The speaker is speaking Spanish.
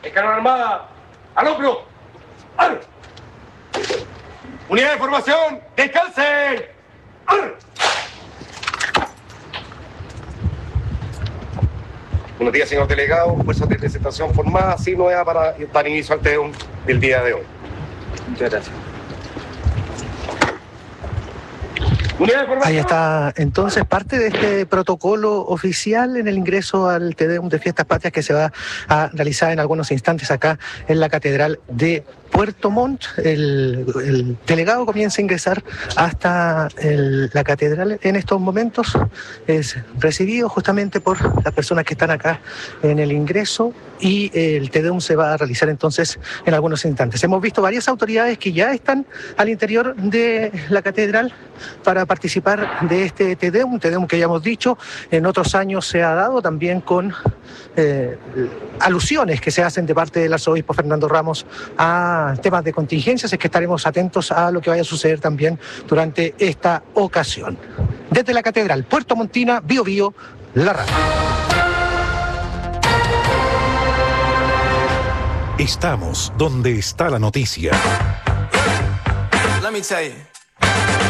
Escalón armada, al hombro. ¡Ar! Unidad de formación, descansen. ¡Ar! Buenos días, señor delegado. Fuerza de presentación formada, así nueva para dar inicio al TEDUM del día de hoy. Muchas gracias. Ahí está entonces parte de este protocolo oficial en el ingreso al Tedeum de Fiestas Patrias que se va a realizar en algunos instantes acá en la Catedral de Puerto Montt. El delegado comienza a ingresar hasta la catedral en estos momentos. Es recibido justamente por las personas que están acá en el ingreso y el Tedeum se va a realizar entonces en algunos instantes. Hemos visto varias autoridades que ya están al interior de la catedral para participar de este Tedeum, que ya hemos dicho, en otros años se ha dado también con alusiones que se hacen de parte del arzobispo Fernando Ramos a temas de contingencias. Es que estaremos atentos a lo que vaya a suceder también durante esta ocasión. Desde la catedral Puerto Montina, Bío Bío, La Radio. Estamos donde está la noticia. Let me tell you.